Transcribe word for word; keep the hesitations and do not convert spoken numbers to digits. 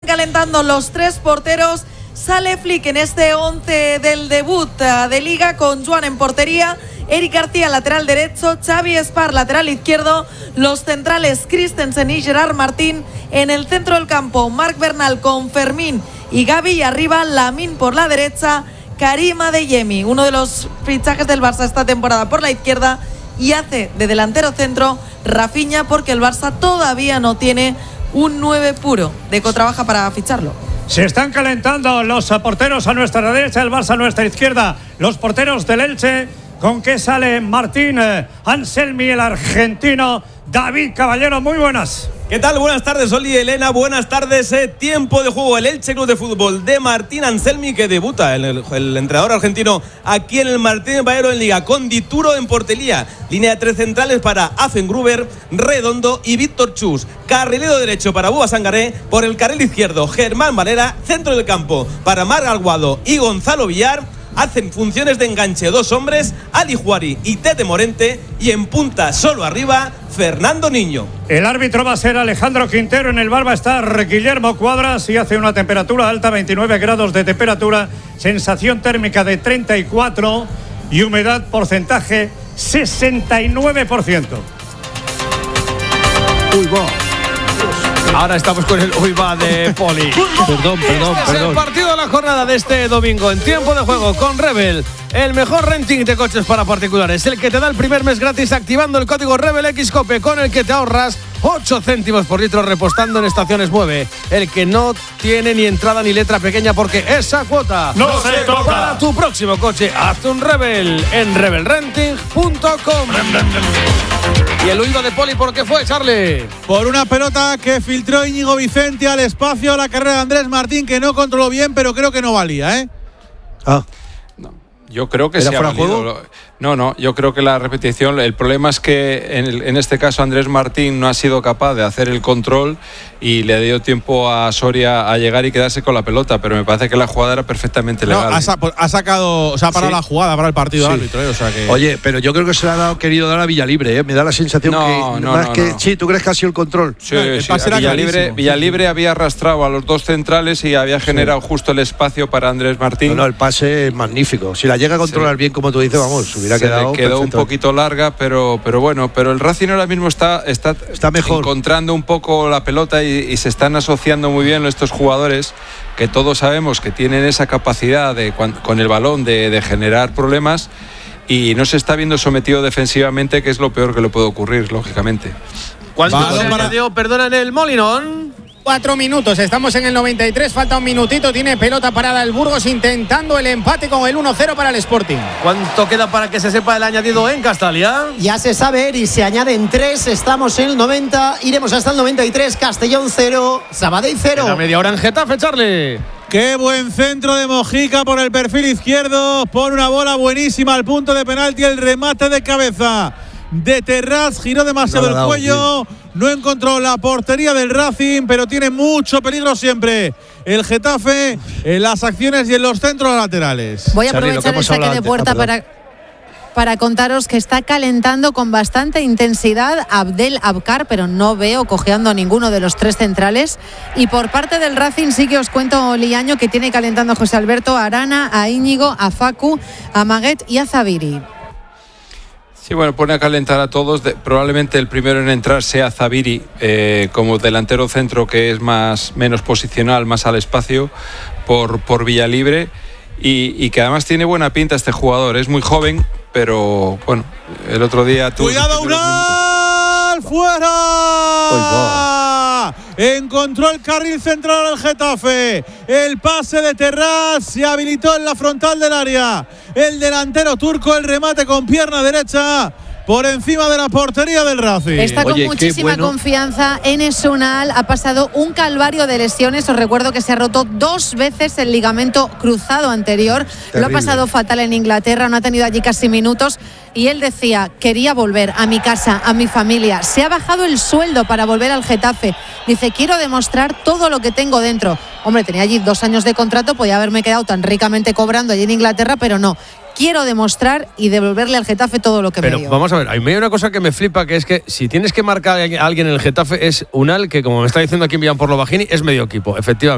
calentando los tres porteros. Sale Flick en este once del debut de Liga con Joan en portería, Eric García lateral derecho, Xavi Espar lateral izquierdo, los centrales Christensen y Gerard Martín, en el centro del campo Marc Bernal con Fermín y Gavi, y arriba Lamine por la derecha, Karim Adeyemi, uno de los fichajes del Barça esta temporada por la izquierda, y hace de delantero centro Rafinha, porque el Barça todavía no tiene un nueve puro. Deco trabaja para ficharlo. Se están calentando los porteros a nuestra derecha, el Barça a nuestra izquierda. Los porteros del Elche, ¿con qué sale Martín Anselmi, el argentino? David Caballero, muy buenas. ¿Qué tal? Buenas tardes, Oli y Elena. Buenas tardes. Eh, tiempo de juego. El Elche Club de Fútbol de Martín Anselmi, que debuta el, el, el entrenador argentino aquí en el Martín Valero en Liga, con Dituro en portería. Línea de tres centrales para Affengruber, Redondo y Víctor Chus. Carrilero derecho para Búa Sangaré. Por el carril izquierdo, Germán Valera. Centro del campo para Marc Aguado y Gonzalo Villar. Hacen funciones de enganche dos hombres, Ali Juari y Tete Morente, y en punta solo arriba, Fernando Niño. El árbitro va a ser Alejandro Quintero, en el bar va a estar Guillermo Cuadras y hace una temperatura alta, veintinueve grados de temperatura, sensación térmica de treinta y cuatro y humedad porcentaje sesenta y nueve por ciento. Uy, va. Ahora estamos con el uy va de Poli. Perdón, perdón, este perdón. Es el partido de la jornada de este domingo en tiempo de juego con Rebel, el mejor renting de coches para particulares, el que te da el primer mes gratis activando el código RebelXCOPE, con el que te ahorras ocho céntimos por litro repostando en estaciones Mueve, el que no tiene ni entrada ni letra pequeña, porque esa cuota no, no se toca. Para tu próximo coche, hazte un Rebel en rebel renting punto com. Y el huido de Poli, ¿por qué fue, Charlie? Por una pelota que filtró Íñigo Vicente al espacio, la carrera de Andrés Martín, que no controló bien, pero creo que no valía, ¿eh? Ah. No, yo creo que ¿Era sí ha fuera de valido. juego? No, no, yo creo que la repetición, el problema es que en, el, en este caso Andrés Martín no ha sido capaz de hacer el control y le dio tiempo a Soria a llegar y quedarse con la pelota, pero me parece que la jugada era perfectamente No, legal. ha, sa- ha sacado, o sea, ha parado Sí. la jugada para el partido Sí. del árbitro, ¿eh? O sea que… Oye, pero yo creo que se le ha dado, querido dar a Villalibre, ¿eh? Me da la sensación No, que no, más no, que no. sí, ¿tú crees que ha sido el control? Sí, No, el sí, pase era Villalibre, clarísimo. Villalibre había arrastrado a los dos centrales y había generado justo el espacio para Andrés Martín. No, no, el pase es magnífico. Si la llega a controlar Sí. bien, como tú dices, vamos, hubiera Se quedado le quedó un perfecto. poquito larga, pero, pero bueno, pero el Racing ahora mismo está, está, Está mejor. encontrando un poco la pelota y, y se están asociando muy bien estos jugadores que todos sabemos que tienen esa capacidad de cuan- con el balón de, de generar problemas, y no se está viendo sometido defensivamente, que es lo peor que le puede ocurrir, lógicamente. ¿Cuánto Balón se para- añadió, perdona, en el Molinón? Cuatro minutos, estamos en el noventa y tres, falta un minutito, tiene pelota parada el Burgos intentando el empate con el uno cero para el Sporting. ¿Cuánto queda para que se sepa el añadido en Castalia? Ya se sabe, y se añaden tres. Estamos en el noventa, iremos hasta el noventa y tres. Castellón cero, Sabadell cero. Queda media hora en Getafe, Charlie. Qué buen centro de Mojica por el perfil izquierdo, pone una bola buenísima al punto de penalti, el remate de cabeza de Terraz, giró demasiado No le ha el dado, cuello, no encontró la portería del Racing, pero tiene mucho peligro siempre el Getafe en las acciones y en los centros laterales. Voy a Charlie, lo que aprovechar el hemos saque hablado de antes. puerta Ah, perdón. para, para contaros que está calentando con bastante intensidad Abdel Abkar, pero no veo cojeando a ninguno de los tres centrales. Y por parte del Racing sí que os cuento, Liaño, que tiene calentando a José Alberto, a Arana, a Íñigo, a Facu, a Maguet y a Zabiri. Sí, bueno, pone a calentar a todos. De, probablemente el primero en entrar sea Zabiri, eh, como delantero centro, que es más menos posicional, más al espacio, por, por Villalibre, y, y que además tiene buena pinta este jugador. Es muy joven, pero bueno, el otro día tuvo… ¡Cuidado, Unal! ¡Fuera! Encontró el carril central al Getafe. El pase de Terraz se habilitó en la frontal del área. El delantero turco, el remate con pierna derecha por encima de la portería del Racing. Está con Oye, qué muchísima bueno. confianza en Esunal. Ha pasado un calvario de lesiones. Os recuerdo que se ha roto dos veces el ligamento cruzado anterior. Lo ha Terrible. pasado fatal en Inglaterra. No ha tenido allí casi minutos. Y él decía, quería volver a mi casa, a mi familia. Se ha bajado el sueldo para volver al Getafe. Dice, quiero demostrar todo lo que tengo dentro. Hombre, tenía allí dos años de contrato. Podía haberme quedado tan ricamente cobrando allí en Inglaterra, pero no. Quiero demostrar y devolverle al Getafe todo lo que Pero me dio. vamos a ver, a mí hay una cosa que me flipa, que es que si tienes que marcar a alguien en el Getafe es Unal, que como me está diciendo aquí Millán por lo Bajini, es medio equipo, efectivamente.